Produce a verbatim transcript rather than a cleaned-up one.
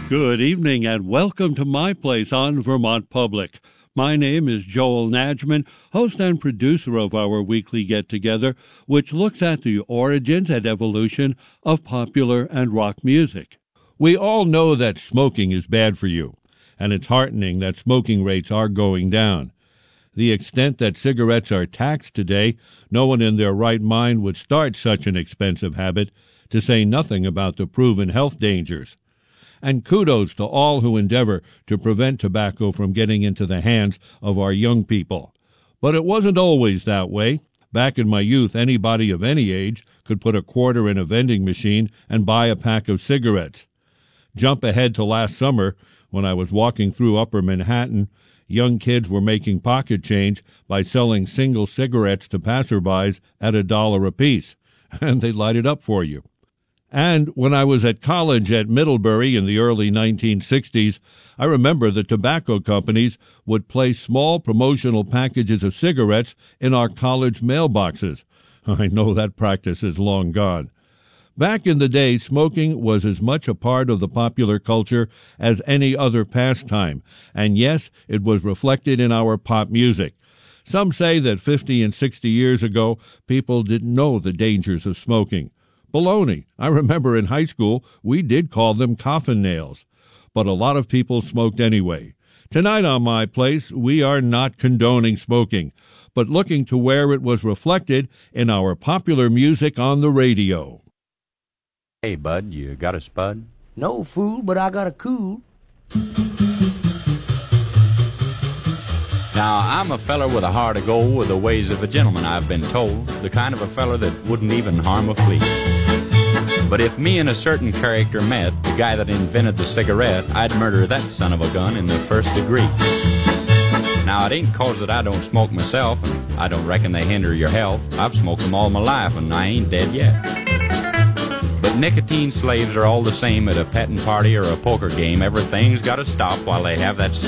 Good evening and welcome to my place on Vermont Public. My name is Joel Najman, host and producer of our weekly get-together, which looks at the origins and evolution of popular and rock music. We all know that smoking is bad for you, and it's heartening that smoking rates are going down. The extent that cigarettes are taxed today, no one in their right mind would start such an expensive habit, to say nothing about the proven health dangers. And kudos to all who endeavor to prevent tobacco from getting into the hands of our young people. But it wasn't always that way. Back in my youth, anybody of any age could put a quarter in a vending machine and buy a pack of cigarettes. Jump ahead to last summer, when I was walking through Upper Manhattan, young kids were making pocket change by selling single cigarettes to passerbys at a dollar apiece, and they light it up for you. And when I was at college at Middlebury in the early nineteen sixties, I remember the tobacco companies would place small promotional packages of cigarettes in our college mailboxes. I know that practice is long gone. Back in the day, smoking was as much a part of the popular culture as any other pastime, and yes, it was reflected in our pop music. Some say that fifty and sixty years ago, people didn't know the dangers of smoking. Baloney. I remember in high school, we did call them coffin nails. But a lot of people smoked anyway. Tonight on My Place, we are not condoning smoking, but looking to where it was reflected in our popular music on the radio. Hey, bud, you got a spud? No, fool, but I got a cool. Now, I'm a feller with a heart of gold, with the ways of a gentleman, I've been told, the kind of a feller that wouldn't even harm a flea. But if me and a certain character met, the guy that invented the cigarette, I'd murder that son of a gun in the first degree. Now, it ain't 'cause that I don't smoke myself, and I don't reckon they hinder your health. I've smoked them all my life, and I ain't dead yet. But nicotine slaves are all the same at a petting party or a poker game. Everything's got to stop while they have that